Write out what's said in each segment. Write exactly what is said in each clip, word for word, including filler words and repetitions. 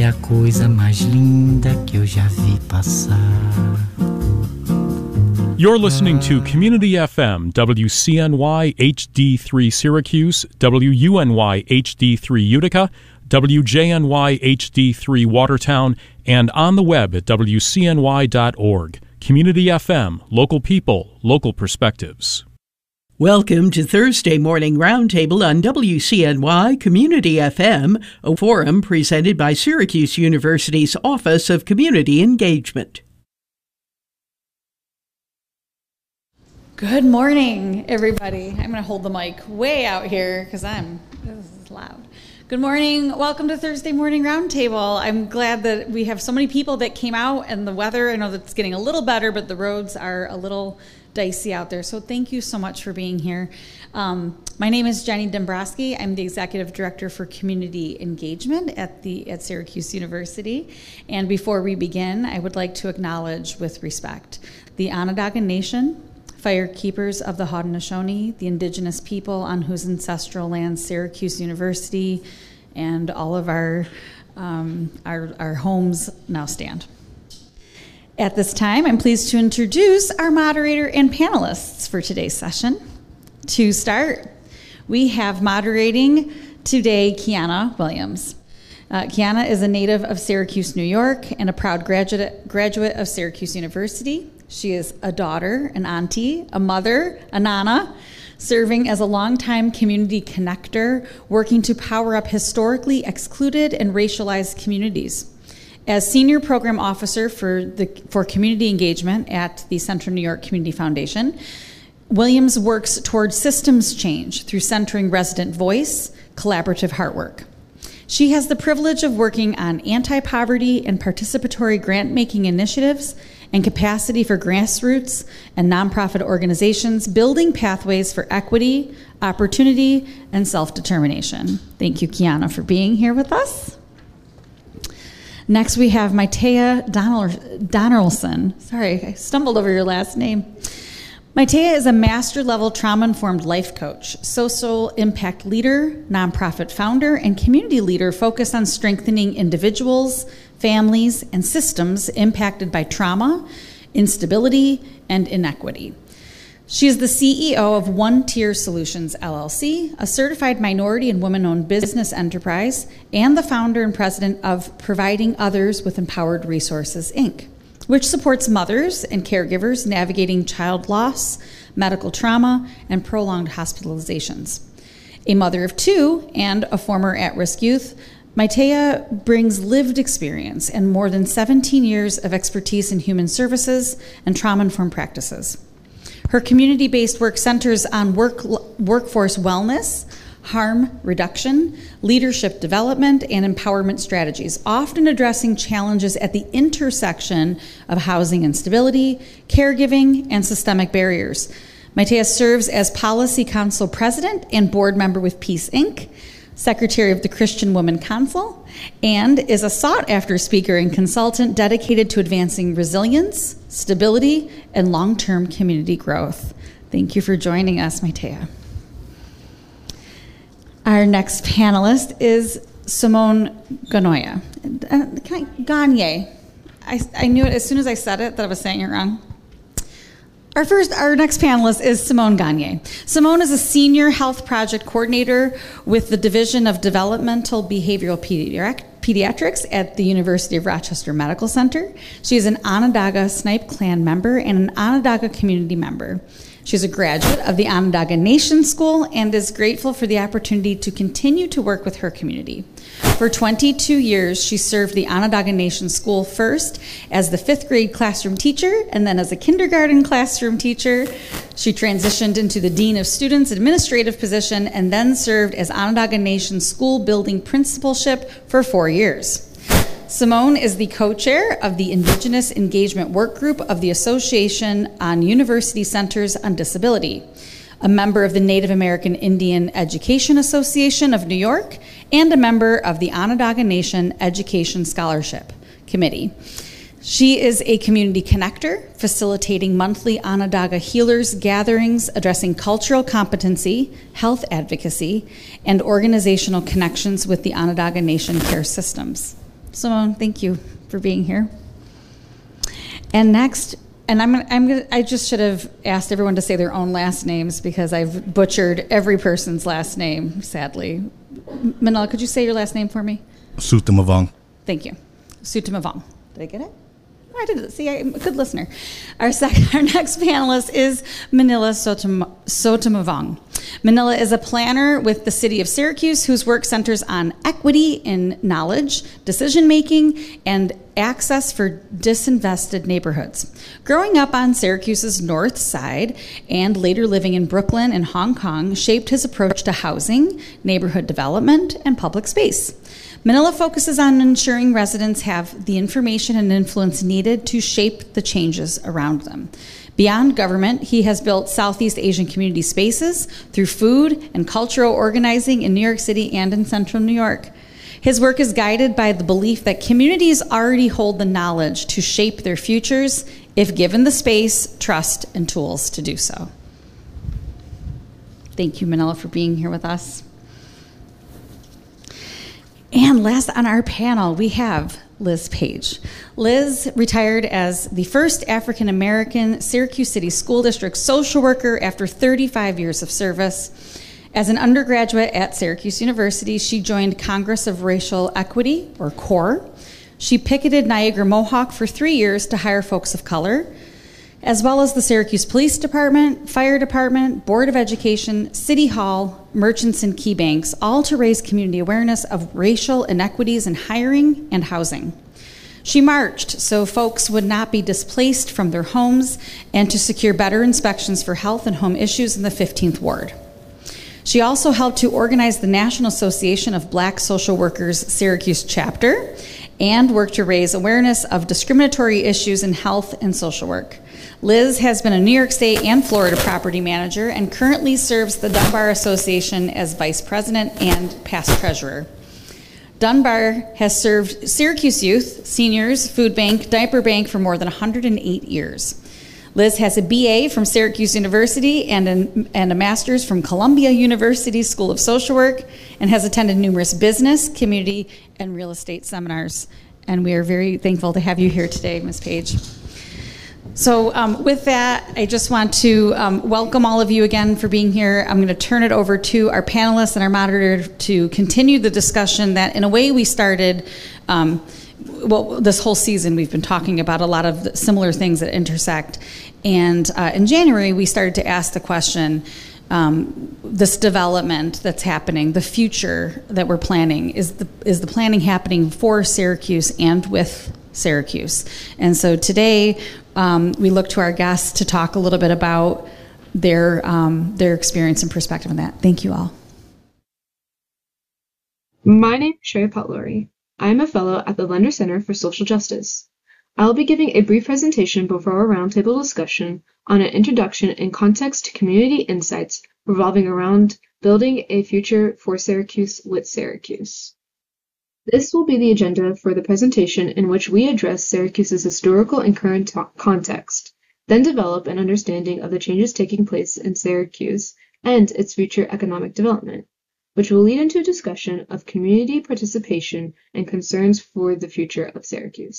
a coisa mais linda que eu já vi passar. You're listening to Community F M, W C N Y H D three Syracuse, W U N Y H D three Utica, W J N Y H D three Watertown, and on the web at W C N Y dot org. Community F M, local people, local perspectives. Welcome to Thursday Morning Roundtable on W C N Y Community F M, a forum presented by Syracuse University's Office of Community Engagement. Good morning, everybody. I'm going to hold the mic way out here because I'm, this is loud. Good morning. Welcome to Thursday Morning Roundtable. I'm glad that we have so many people that came out, and the weather, I know that it's getting a little better, but the roads are a little dicey out there. So thank you so much for being here. Um, my name is Jenny Dombrowski. I'm the Executive Director for Community Engagement at the at Syracuse University. And before we begin, I would like to acknowledge with respect the Onondaga Nation, firekeepers of the Haudenosaunee, the indigenous people on whose ancestral land Syracuse University and all of our, um, our, our homes now stand. At this time, I'm pleased to introduce our moderator and panelists for today's session. To start, we have moderating today Kiana Williams. Uh, Kiana is a native of Syracuse, New York, and a proud graduate, graduate of Syracuse University. She is a daughter, an auntie, a mother, a nana, serving as a longtime community connector, working to power up historically excluded and racialized communities. As Senior Program Officer for, the, for Community Engagement at the Central New York Community Foundation, Williams works towards systems change through centering resident voice, collaborative heart work. She has the privilege of working on anti-poverty and participatory grant-making initiatives and capacity for grassroots and nonprofit organizations, building pathways for equity, opportunity, and self-determination. Thank you, Kiana, for being here with us. Next, we have Maitea Donaldson. Sorry, I stumbled over your last name. Maitea is a master-level trauma-informed life coach, social impact leader, nonprofit founder, and community leader focused on strengthening individuals, families, and systems impacted by trauma, instability, and inequity. She is the C E O of One Tier Solutions, L L C, a certified minority and women-owned business enterprise, and the founder and president of Providing Others with Empowered Resources, Incorporated, which supports mothers and caregivers navigating child loss, medical trauma, and prolonged hospitalizations. A mother of two and a former at-risk youth, Maitea brings lived experience and more than seventeen years of expertise in human services and trauma-informed practices. Her community-based work centers on work, workforce wellness, harm reduction, leadership development, and empowerment strategies, often addressing challenges at the intersection of housing instability, caregiving, and systemic barriers. Maitea serves as Policy Council President and board member with Peace, Incorporated, Secretary of the Christian Women Council, and is a sought-after speaker and consultant dedicated to advancing resilience, stability, and long-term community growth. Thank you for joining us, Maitea. Our next panelist is Simone Ganoya. Uh, can I, Gagne. I, I knew it as soon as I said it that I was saying it wrong. Our first, our next panelist is Simone Gagne. Simone is a senior health project coordinator with the Division of Developmental Behavioral Pediatric, Pediatrics at the University of Rochester Medical Center. She is an Onondaga Snipe Clan member and an Onondaga community member. She's a graduate of the Onondaga Nation School and is grateful for the opportunity to continue to work with her community. For twenty-two years, she served the Onondaga Nation School first as the fifth grade classroom teacher and then as a kindergarten classroom teacher. She transitioned into the Dean of Students administrative position and then served as Onondaga Nation School building principalship for four years. Simone is the co-chair of the Indigenous Engagement Work Group of the Association on University Centers on Disability, a member of the Native American Indian Education Association of New York, and a member of the Onondaga Nation Education Scholarship Committee. She is a community connector, facilitating monthly Onondaga Healers gatherings addressing cultural competency, health advocacy, and organizational connections with the Onondaga Nation care systems. Simone, thank you for being here. And next, and I'm gonna, I'm gonna, I just should have asked everyone to say their own last names because I've butchered every person's last name, sadly. Manila, could you say your last name for me? Sutamavong. Thank you. Sutamavong. Did I get it? Oh, I did it. See, I'm a good listener. Our, second, our next panelist is Manila Sotam- Sotamavong. Manila is a planner with the city of Syracuse whose work centers on equity in knowledge, decision-making, and access for disinvested neighborhoods. Growing up on Syracuse's north side and later living in Brooklyn and Hong Kong shaped his approach to housing, neighborhood development, and public space. Manila focuses on ensuring residents have the information and influence needed to shape the changes around them. Beyond government, he has built Southeast Asian community spaces through food and cultural organizing in New York City and in Central New York. His work is guided by the belief that communities already hold the knowledge to shape their futures if given the space, trust, and tools to do so. Thank you, Manila, for being here with us. And last on our panel, we have Liz Page. Liz retired as the first African-American Syracuse City School District social worker after thirty-five years of service. As an undergraduate at Syracuse University, she joined Congress of Racial Equity, or CORE. She picketed Niagara Mohawk for three years to hire folks of color, as well as the Syracuse Police Department, Fire Department, Board of Education, City Hall, merchants, and key banks, all to raise community awareness of racial inequities in hiring and housing. She marched so folks would not be displaced from their homes and to secure better inspections for health and home issues in the fifteenth Ward. She also helped to organize the National Association of Black Social Workers Syracuse chapter and worked to raise awareness of discriminatory issues in health and social work. Liz has been a New York State and Florida property manager and currently serves the Dunbar Association as vice president and past treasurer. Dunbar has served Syracuse youth, seniors, food bank, diaper bank for more than one hundred eight years. Liz has a B A from Syracuse University and, an, and a master's from Columbia University School of Social Work and has attended numerous business, community, and real estate seminars. And we are very thankful to have you here today, Miz Page. So um, with that, I just want to um, welcome all of you again for being here. I'm going to turn it over to our panelists and our moderator to continue the discussion that, in a way, we started. Um, well, this whole season we've been talking about a lot of similar things that intersect. And uh, in January, we started to ask the question, um, this development that's happening, the future that we're planning, is the, is the planning happening for Syracuse and with Syracuse? And so today, um, we look to our guests to talk a little bit about their, um, their experience and perspective on that. Thank you all. My name is Shreya Patluri. I am a fellow at the Lender Center for Social Justice. I will be giving a brief presentation before our roundtable discussion on an introduction and context to community insights revolving around building a future for Syracuse with Syracuse. This will be the agenda for the presentation, in which we address Syracuse's historical and current context, then develop an understanding of the changes taking place in Syracuse and its future economic development, which will lead into a discussion of community participation and concerns for the future of Syracuse.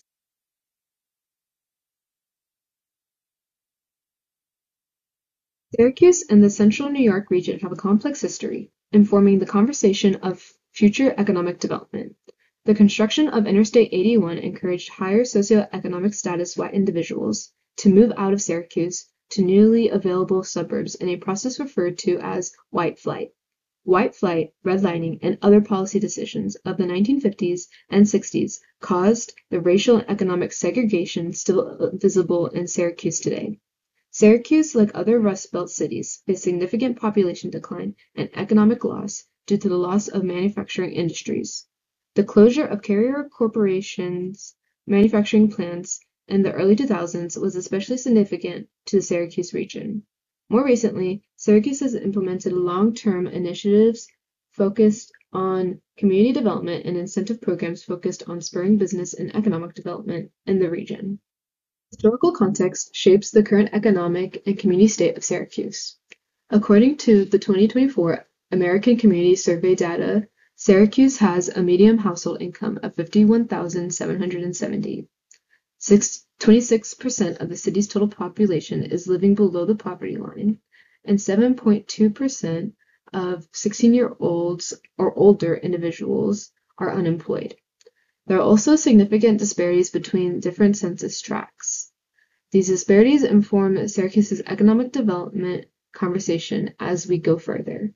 Syracuse and the Central New York region have a complex history, informing the conversation of future economic development. The construction of Interstate eighty-one encouraged higher socioeconomic status white individuals to move out of Syracuse to newly available suburbs in a process referred to as white flight. White flight, redlining, and other policy decisions of the nineteen fifties and sixties caused the racial and economic segregation still visible in Syracuse today. Syracuse, like other Rust Belt cities, faced significant population decline and economic loss due to the loss of manufacturing industries. The closure of Carrier Corporation's manufacturing plants in the early two thousands was especially significant to the Syracuse region. More recently, Syracuse has implemented long-term initiatives focused on community development and incentive programs focused on spurring business and economic development in the region. Historical context shapes the current economic and community state of Syracuse. According to the twenty twenty-four American Community Survey data, Syracuse has a median household income of fifty-one thousand seven hundred seventy. twenty-six percent of the city's total population is living below the poverty line, and seven point two percent of sixteen-year-olds or older individuals are unemployed. There are also significant disparities between different census tracts. These disparities inform Syracuse's economic development conversation as we go further.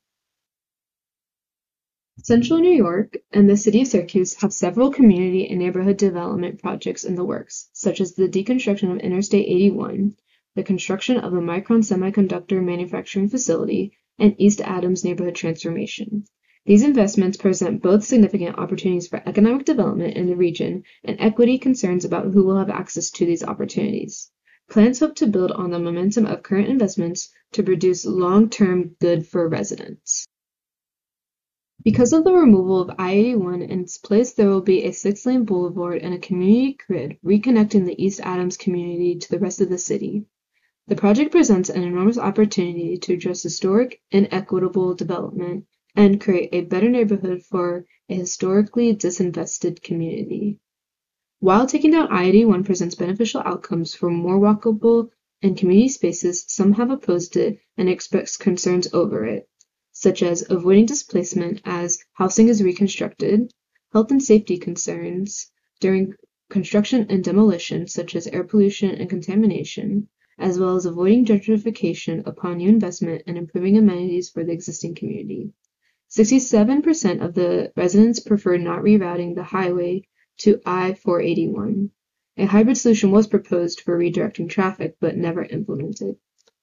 Central New York and the city of Syracuse have several community and neighborhood development projects in the works, such as the deconstruction of Interstate eighty-one, the construction of the Micron Semiconductor Manufacturing Facility, and East Adams neighborhood transformation. These investments present both significant opportunities for economic development in the region and equity concerns about who will have access to these opportunities. Plans hope to build on the momentum of current investments to produce long-term good for residents. Because of the removal of I eighty-one, in its place there will be a six-lane boulevard and a community grid reconnecting the East Adams community to the rest of the city. The project presents an enormous opportunity to address historic and equitable development and create a better neighborhood for a historically disinvested community. While taking down I eighty-one presents beneficial outcomes for more walkable and community spaces, some have opposed it and expressed concerns over it, such as avoiding displacement as housing is reconstructed, health and safety concerns during construction and demolition, such as air pollution and contamination, as well as avoiding gentrification upon new investment and improving amenities for the existing community. sixty-seven percent of the residents prefer not rerouting the highway to I four eighty-one. A hybrid solution was proposed for redirecting traffic, but never implemented.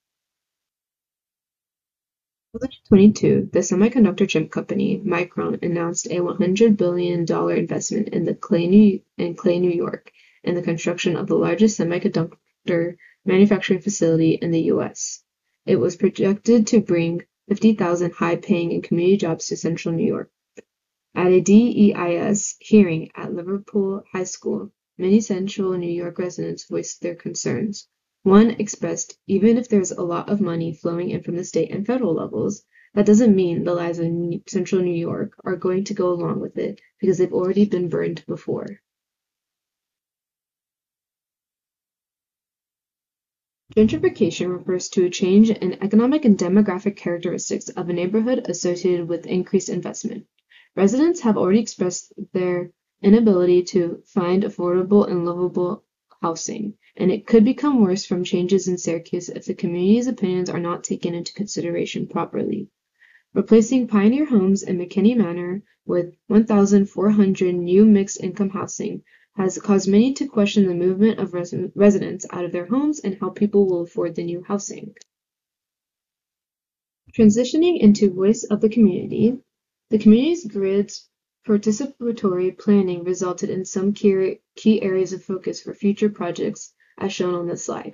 In twenty twenty-two, the semiconductor chip company Micron announced a one hundred billion dollars investment in the Clay, New, in Clay, New York, and the construction of the largest semiconductor manufacturing facility in the U S. It was projected to bring fifty thousand high-paying and community jobs to Central New York. At a D E I S hearing at Liverpool High School, many Central New York residents voiced their concerns. One expressed, even if there's a lot of money flowing in from the state and federal levels, that doesn't mean the lives of Central New York are going to go along with it because they've already been burned before. Gentrification refers to a change in economic and demographic characteristics of a neighborhood associated with increased investment. Residents have already expressed their inability to find affordable and livable housing, and it could become worse from changes in Syracuse if the community's opinions are not taken into consideration properly. Replacing Pioneer Homes in McKinney Manor with one thousand four hundred new mixed-income housing has caused many to question the movement of res- residents out of their homes and how people will afford the new housing. Transitioning into Voice of the Community, the community's grid's participatory planning resulted in some key, key areas of focus for future projects, as shown on this slide.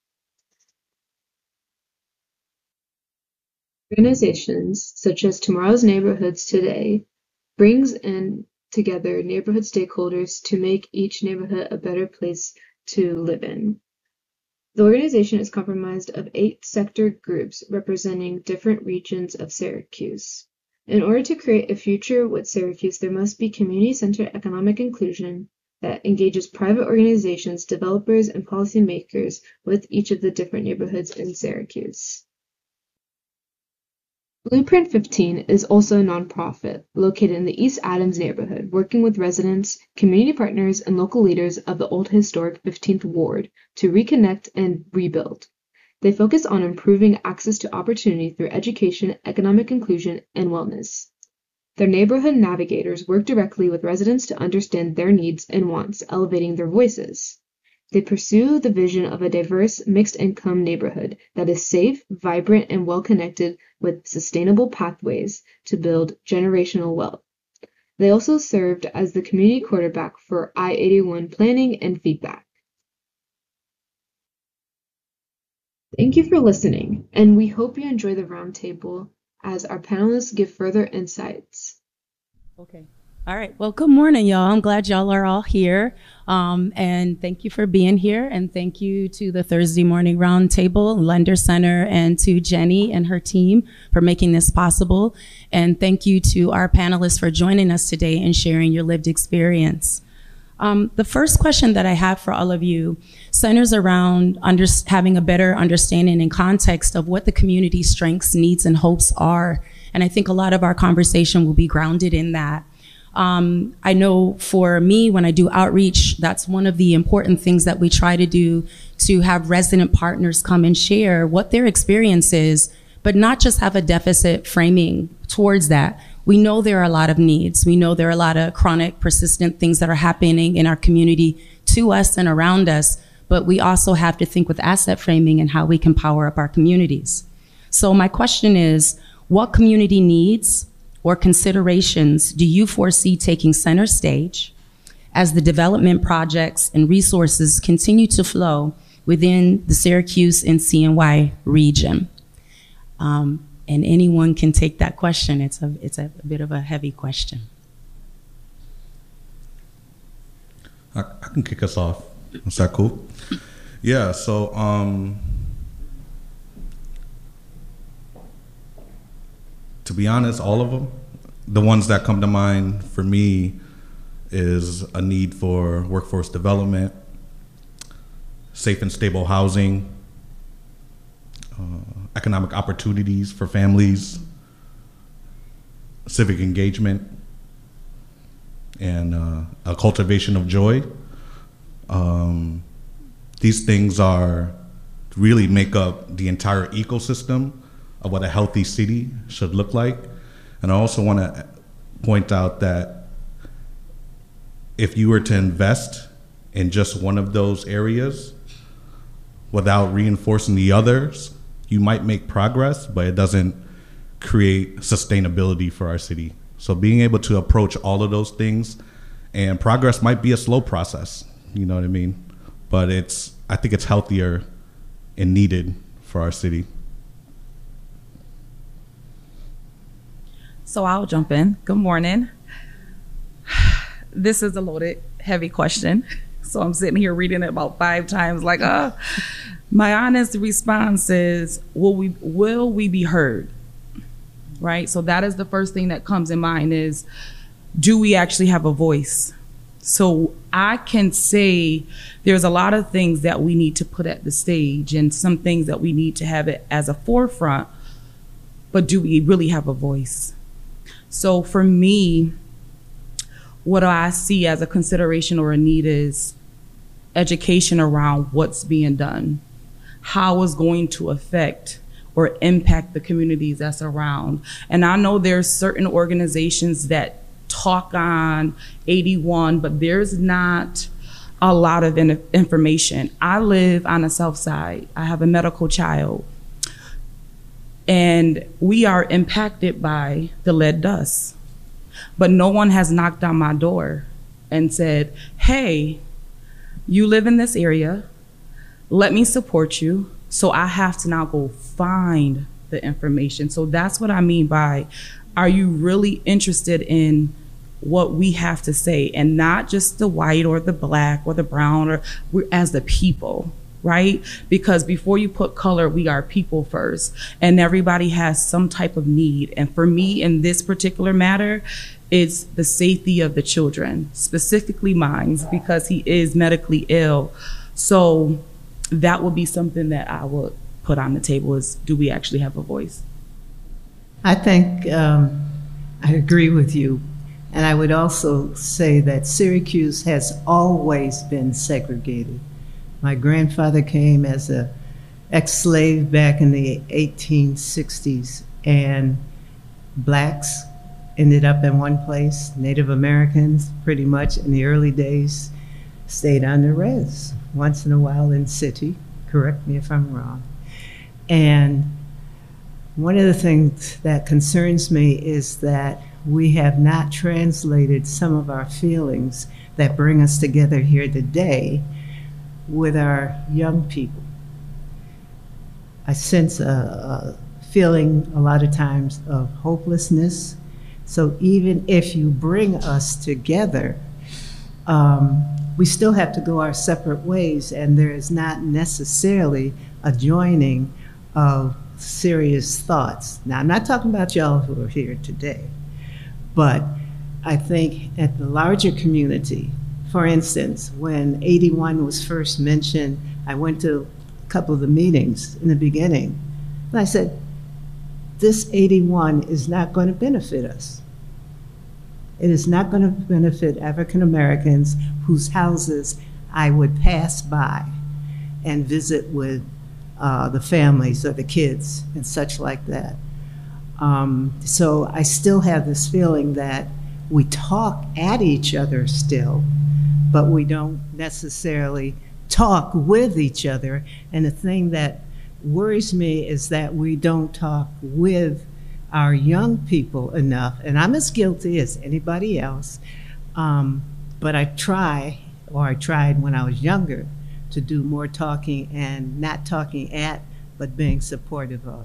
Organizations such as Tomorrow's Neighborhoods Today brings in together neighborhood stakeholders to make each neighborhood a better place to live in. The organization is comprised of eight sector groups representing different regions of Syracuse. In order to create a future with Syracuse, there must be community-centered economic inclusion that engages private organizations, developers, and policymakers with each of the different neighborhoods in Syracuse. Blueprint fifteen is also a nonprofit located in the East Adams neighborhood, working with residents, community partners, and local leaders of the old historic fifteenth Ward to reconnect and rebuild. They focus on improving access to opportunity through education, economic inclusion, and wellness. Their neighborhood navigators work directly with residents to understand their needs and wants, elevating their voices. They pursue the vision of a diverse, mixed-income neighborhood that is safe, vibrant, and well-connected with sustainable pathways to build generational wealth. They also served as the community quarterback for I eighty-one planning and feedback. Thank you for listening, and we hope you enjoy the roundtable as our panelists give further insights. Okay. All right. Well, good morning, y'all. I'm glad y'all are all here. Um, and thank you for being here. And thank you to the Thursday Morning Roundtable, Lender Center, and to Jenny and her team for making this possible. And thank you to our panelists for joining us today and sharing your lived experience. Um, the first question that I have for all of you centers around under, having a better understanding and context of what the community's strengths, needs, and hopes are. And I think a lot of our conversation will be grounded in that. Um, I know for me, when I do outreach, that's one of the important things that we try to do, to have resident partners come and share what their experience is, but not just have a deficit framing towards that. We know there are a lot of needs. We know there are a lot of chronic, persistent things that are happening in our community to us and around us, but we also have to think with asset framing and how we can power up our communities. So my question is, what community needs or considerations do you foresee taking center stage as the development projects and resources continue to flow within the Syracuse and C N Y region? Um, and anyone can take that question. It's a, it's a, a bit of a heavy question. I, I can kick us off. Is that cool? Yeah, so um, to be honest, all of them. The ones that come to mind for me is a need for workforce development, safe and stable housing, uh, economic opportunities for families, civic engagement, and uh, a cultivation of joy. Um, these things are really make up the entire ecosystem of what a healthy city should look like. And I also want to point out that if you were to invest in just one of those areas without reinforcing the others, you might make progress, but it doesn't create sustainability for our city. So being able to approach all of those things, and progress might be a slow process, you know what I mean? But it's, I think it's healthier and needed for our city. So I'll jump in. Good morning. This is a loaded, heavy question. So I'm sitting here reading it about five times like, uh, my honest response is, will we, will we be heard? Right? So that is the first thing that comes in mind is, do we actually have a voice? So I can say there's a lot of things that we need to put at the stage and some things that we need to have it as a forefront, but do we really have a voice? So for me, what I see as a consideration or a need is education around what's being done, how it's going to affect or impact the communities that's around. And I know there's certain organizations that talk on eighty-one, but there's not a lot of in- information. I live on the south side. I have a medical child. And we are impacted by the lead dust. But no one has knocked on my door and said, hey, you live in this area, let me support you. So I have to now go find the information. So that's what I mean by, are you really interested in what we have to say, and not just the white or the black or the brown, or we're as the people, right? Because before you put color, we are people first, and everybody has some type of need. And for me, in this particular matter, it's the safety of the children, specifically mine, because he is medically ill. So that would be something that I would put on the table is, do we actually have a voice? I think um, I agree with you. And I would also say that Syracuse has always been segregated. My grandfather came as an ex-slave back in the eighteen sixties, and blacks ended up in one place. Native Americans, pretty much in the early days, stayed on the res, once in a while in city. Correct me if I'm wrong. And one of the things that concerns me is that we have not translated some of our feelings that bring us together here today with our young people. I sense a, a feeling a lot of times of hopelessness, So even if you bring us together, um, we still have to go our separate ways, and there is not necessarily a joining of serious thoughts. Now, I'm not talking about y'all who are here today, but I think at the larger community, for instance, when eighty-one was first mentioned, I went to a couple of the meetings in the beginning, and I said, this eighty-one is not going to benefit us. It is not going to benefit African Americans whose houses I would pass by and visit with uh, the families or the kids and such like that. Um, so I still have this feeling that we talk at each other still, but we don't necessarily talk with each other. And the thing that worries me is that we don't talk with our young people enough. And I'm as guilty as anybody else, um, but I try, or I tried when I was younger, to do more talking and not talking at, but being supportive of.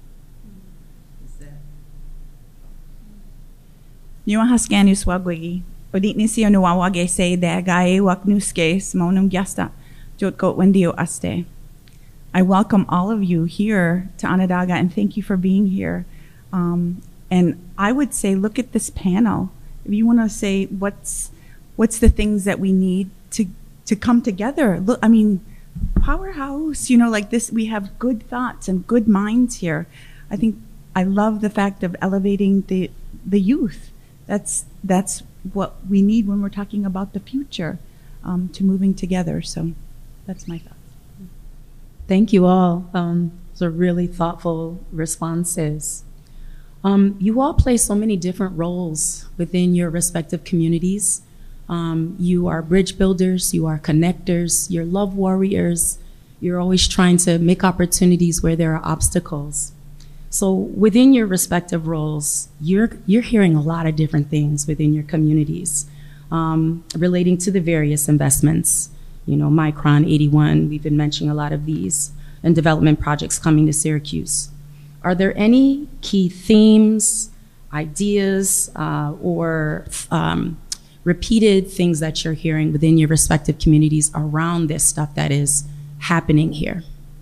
Nyua haskanu swagwigi. Odit nisi onu wawage say de gae wak nuske smonum gyasta. Jotko wendio aste. I welcome all of you here to Onondaga and thank you for being here. Um, and I would say, look at this panel. If you want to say what's what's the things that we need to to come together. Look, I mean, powerhouse. You know, like this. We have good thoughts and good minds here. I think I love the fact of elevating the the youth. That's that's what we need when we're talking about the future, um, to moving together. So that's my thoughts. Thank you all. Um, those are really thoughtful responses. Um, you all play so many different roles within your respective communities. Um, you are bridge builders, you are connectors, you're love warriors. You're always trying to make opportunities where there are obstacles. So within your respective roles, you're, you're hearing a lot of different things within your communities, um, relating to the various investments. You know, Micron, eighty-one, we've been mentioning a lot of these, and development projects coming to Syracuse. Are there any key themes, ideas, uh, or um, repeated things that you're hearing within your respective communities around this stuff that is happening here?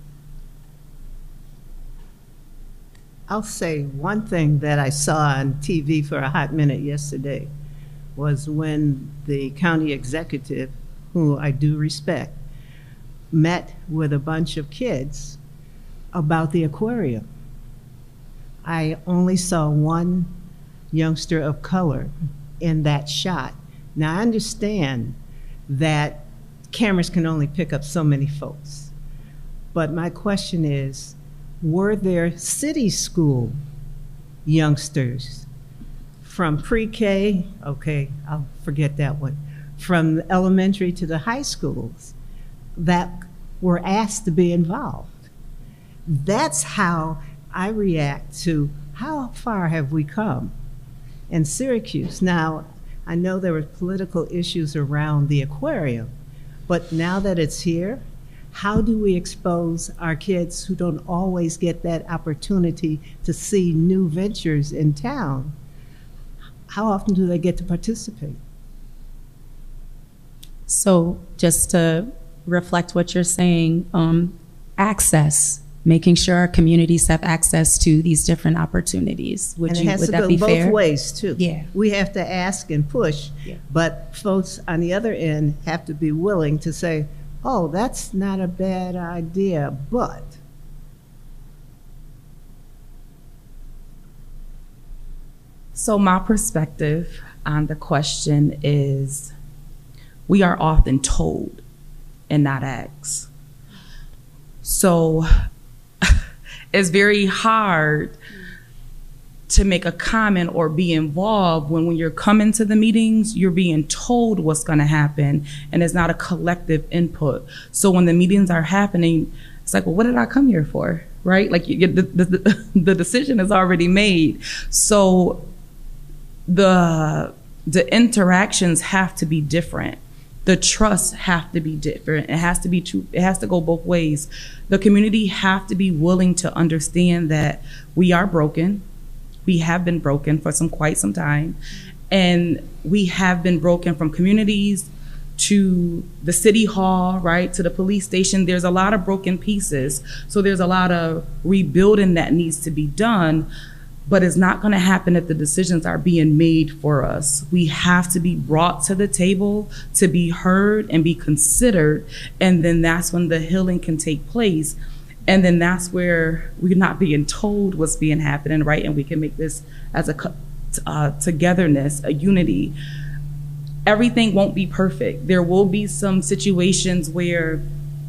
I'll say one thing that I saw on T V for a hot minute yesterday was when the county executive, who I do respect, met with a bunch of kids about the aquarium. I only saw one youngster of color in that shot. Now I understand that cameras can only pick up so many folks, but my question is, were there city school youngsters from pre-K, okay, I'll forget that one, from elementary to the high schools that were asked to be involved? That's how I react to how far have we come in Syracuse. Now, I know there were political issues around the aquarium, but now that it's here, how do we expose our kids who don't always get that opportunity to see new ventures in town? How often do they get to participate? So just to reflect what you're saying, um, access, making sure our communities have access to these different opportunities. Would and it you, has would to that go be both fair? ways too. Yeah. We have to ask and push, Yeah. but folks on the other end have to be willing to say, oh, that's not a bad idea, but. So my perspective on the question is, we are often told and not asked. So it's very hard to make a comment or be involved when when you're coming to the meetings, you're being told what's going to happen, and it's not a collective input. So when the meetings are happening, it's like, well, what did I come here for, right? Like you, the, the, the decision is already made. So the the interactions have to be different. The trusts have to be different. It has to be true. It has to go both ways. The community have to be willing to understand that we are broken. We have been broken for some quite some time. And we have been broken from communities to the city hall, right, to the police station. There's a lot of broken pieces. So there's a lot of rebuilding that needs to be done, but it's not gonna happen if the decisions are being made for us. We have to be brought to the table to be heard and be considered, and then that's when the healing can take place. And then that's where we're not being told what's being happening, right? And we can make this as a uh, togetherness, a unity. Everything won't be perfect. There will be some situations where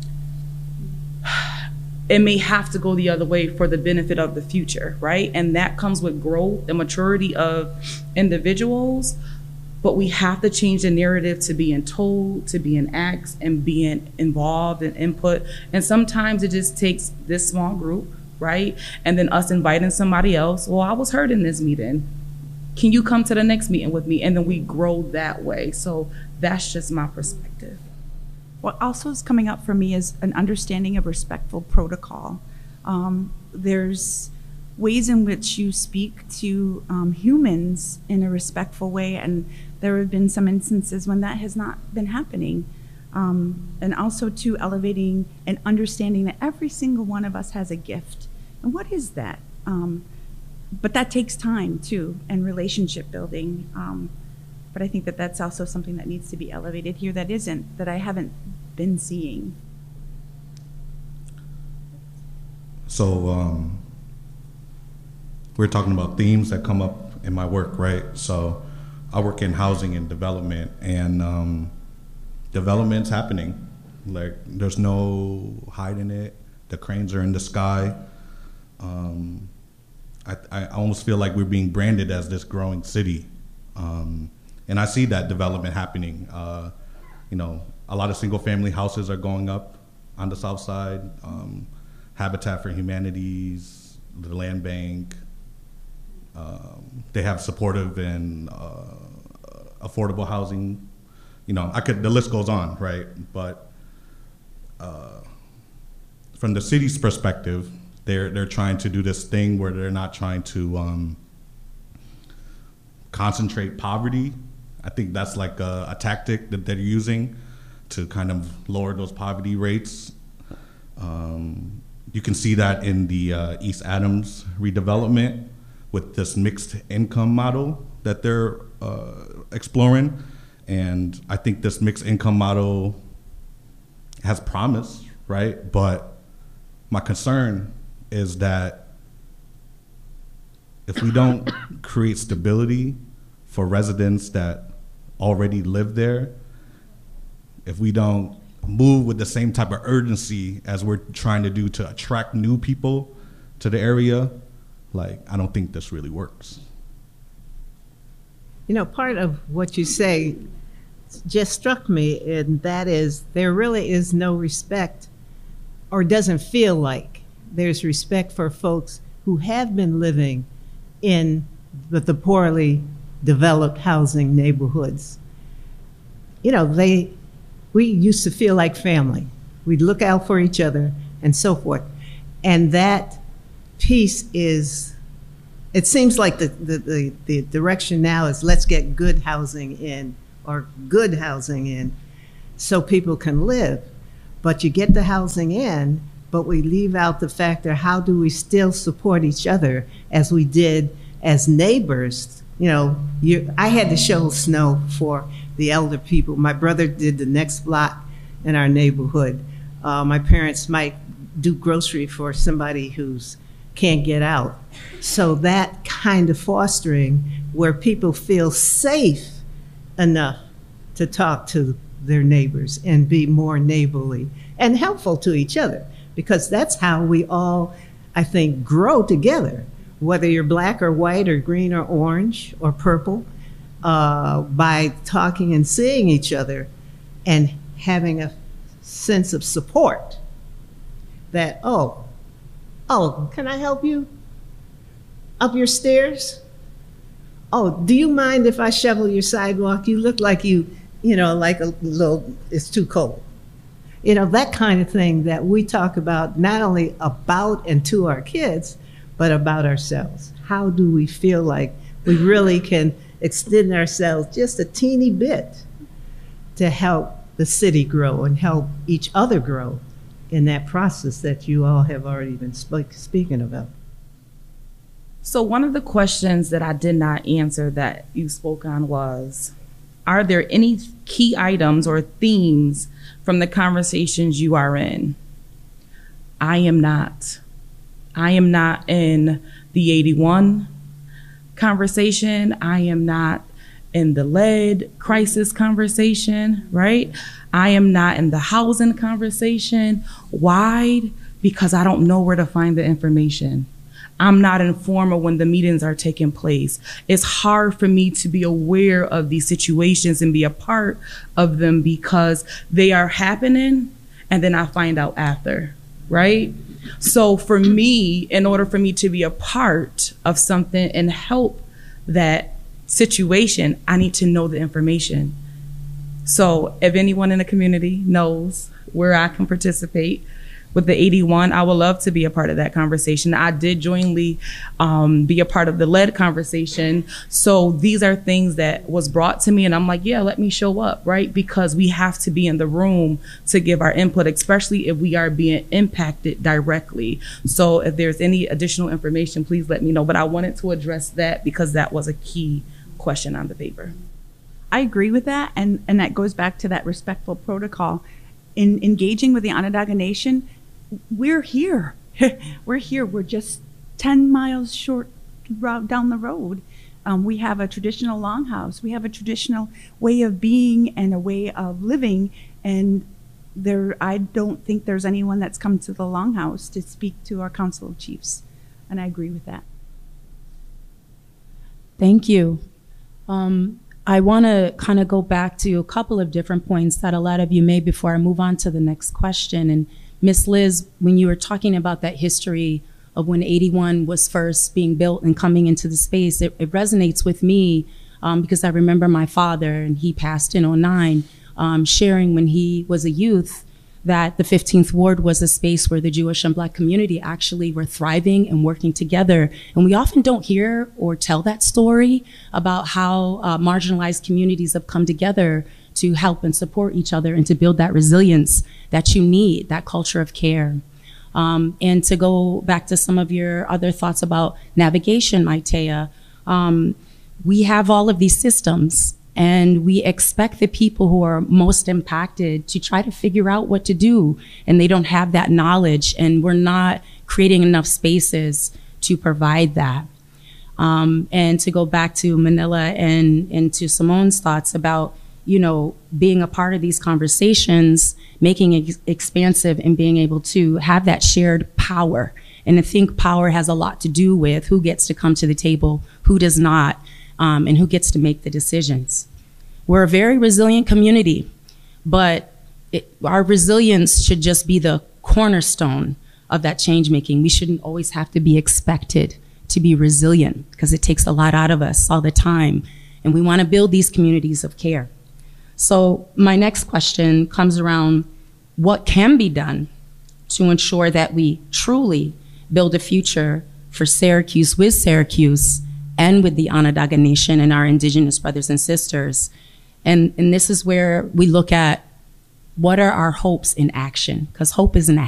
it may have to go the other way for the benefit of the future, right? And that comes with growth and maturity of individuals, but we have to change the narrative to being told, to being asked, and being involved and input. And sometimes it just takes this small group, right? And then us inviting somebody else. Well, I was heard in this meeting. Can you come to the next meeting with me? And then we grow that way. So that's just my perspective. What also is coming up for me is an understanding of respectful protocol. Um, there's ways in which you speak to um, humans in a respectful way, and there have been some instances when that has not been happening. Um, and also to elevating and understanding that every single one of us has a gift. And what is that? Um, but that takes time too, and relationship building. Um, but I think that that's also something that needs to be elevated here that isn't, that I haven't been seeing. So um, we're talking about themes that come up in my work, right? So I work in housing and development, and um, development's happening. Like, there's no hiding it. The cranes are in the sky. Um, I, I almost feel like we're being branded as this growing city. Um, and I see that development happening. Uh, you know, a lot of single family houses are going up on the south side. Um, Habitat for Humanities, the Land Bank, um, they have supportive and uh, affordable housing. You know, I could, the list goes on, right? But uh, from the city's perspective, they're they're trying to do this thing where they're not trying to um, concentrate poverty. I think that's like a, a tactic that they're using to kind of lower those poverty rates. Um, you can see that in the uh, East Adams redevelopment with this mixed income model that they're uh, exploring. And I think this mixed income model has promise, right? But my concern is that if we don't create stability for residents that already live there, if we don't move with the same type of urgency as we're trying to do to attract new people to the area, like, I don't think this really works. You know, part of what you say just struck me, and that is there really is no respect, or doesn't feel like there's respect for folks who have been living in the, the poorly developed housing neighborhoods. You know, they, we used to feel like family. We'd look out for each other and so forth. And that piece is, it seems like the, the, the, the direction now is let's get good housing in, or good housing in, so people can live. But you get the housing in, but we leave out the factor, how do we still support each other as we did as neighbors? You know, you, I had to shovel snow for the elder people. My brother did the next block in our neighborhood. Uh, my parents might do grocery for somebody who's can't get out. So that kind of fostering where people feel safe enough to talk to their neighbors and be more neighborly and helpful to each other, because that's how we all, I think, grow together, whether you're black or white or green or orange or purple, uh, by talking and seeing each other and having a sense of support that, oh, oh, can I help you up your stairs? Oh, do you mind if I shovel your sidewalk? You look like you, you know, like a little, it's too cold. You know, that kind of thing that we talk about, not only about and to our kids, but about ourselves. how do we feel like we really can extend ourselves just a teeny bit to help the city grow and help each other grow in that process that you all have already been sp- speaking about. So one of the questions that I did not answer that you spoke on was, are there any key items or themes from the conversations you are in? I am not. I am not in the eighty-one conversation. I am not in the lead crisis conversation, right? I am not in the housing conversation. Why? Because I don't know where to find the information. I'm not informed of when the meetings are taking place. It's hard for me to be aware of these situations and be a part of them because they are happening and then I find out after, right? So for me, in order for me to be a part of something and help that situation, I need to know the information. So if anyone in the community knows where I can participate with the eighty-one, I would love to be a part of that conversation. I did jointly um, be a part of the lead conversation. So these are things that was brought to me and I'm like, yeah, let me show up, right? Because we have to be in the room to give our input, especially if we are being impacted directly. So if there's any additional information, please let me know. But I wanted to address that because that was a key question on the paper. I agree with that. And, and that goes back to that respectful protocol. In engaging with the Onondaga Nation, we're here. We're here. We're just ten miles short down the road. Um, we have a traditional longhouse. We have a traditional way of being and a way of living. And there, I don't think there's anyone that's come to the longhouse to speak to our Council of Chiefs. And I agree with that. Thank you. Um, I want to kind of go back to a couple of different points that a lot of you made before I move on to the next question. And Miss Liz, when you were talking about that history of when eighty-one was first being built and coming into the space, it, it resonates with me um, because I remember my father, and he passed in oh nine, um, sharing when he was a youth that the fifteenth Ward was a space where the Jewish and Black community actually were thriving and working together. And we often don't hear or tell that story about how uh, marginalized communities have come together to help and support each other and to build that resilience that you need, that culture of care. Um, and to go back to some of your other thoughts about navigation, Maitea, um, we have all of these systems and we expect the people who are most impacted to try to figure out what to do, and they don't have that knowledge, and we're not creating enough spaces to provide that. Um, and to go back to Manila and, and to Simone's thoughts about, you know, being a part of these conversations, making it expansive and being able to have that shared power. And I think power has a lot to do with who gets to come to the table, who does not, um, and who gets to make the decisions. We're a very resilient community, but it, our resilience should just be the cornerstone of that change making. We shouldn't always have to be expected to be resilient because it takes a lot out of us all the time. And we want to build these communities of care. So my next question comes around what can be done to ensure that we truly build a future for Syracuse, with Syracuse, and with the Onondaga Nation and our Indigenous brothers and sisters. And, and this is where we look at what are our hopes in action, because hope is an action.